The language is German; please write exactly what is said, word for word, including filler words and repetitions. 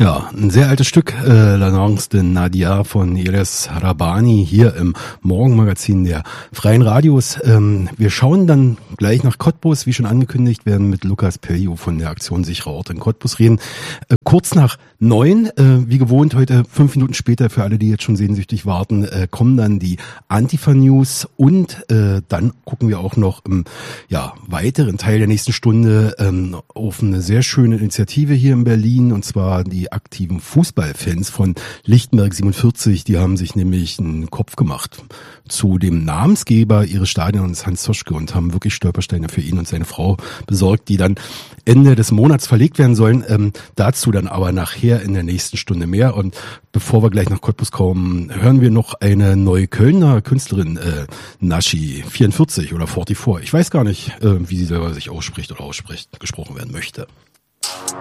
Ja, ein sehr altes Stück, äh, L'Annonce de Nadia von Eles Rabani hier im Morgenmagazin der Freien Radios. Ähm, wir schauen dann gleich nach Cottbus, wie schon angekündigt, werden mit Lukas Pelio von der Aktion Sicherer Ort in Cottbus reden. Äh, kurz nach neun, äh, wie gewohnt, heute fünf Minuten später, für alle, die jetzt schon sehnsüchtig warten, äh, kommen dann die Antifa-News und äh, dann gucken wir auch noch im ja, weiteren Teil der nächsten Stunde ähm, auf eine sehr schöne Initiative hier in Berlin, und zwar die aktiven Fußballfans von Lichtenberg siebenundvierzig. Die haben sich nämlich einen Kopf gemacht zu dem Namensgeber ihres Stadions, Hans Zoschke, und haben wirklich Stolpersteine für ihn und seine Frau besorgt, die dann Ende des Monats verlegt werden sollen. Ähm, dazu dann aber nachher in der nächsten Stunde mehr. Und bevor wir gleich nach Cottbus kommen, hören wir noch eine Neuköllner Künstlerin, äh, Nashi vierundvierzig oder vierundvierzig. Ich weiß gar nicht, äh, wie sie selber sich ausspricht oder ausspricht, gesprochen werden möchte.